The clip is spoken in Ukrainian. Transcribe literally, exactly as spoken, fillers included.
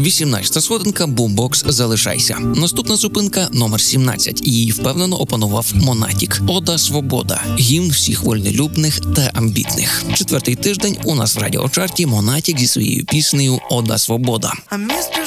вісімнадцята сходинка «Бумбокс. Залишайся». Наступна зупинка номер сімнадцять. Її впевнено опанував Монатік. «Ода Свобода». Гімн всіх вольнолюбних та амбітних. Четвертий тиждень у нас в радіочарті Монатік зі своєю піснею «Ода Свобода».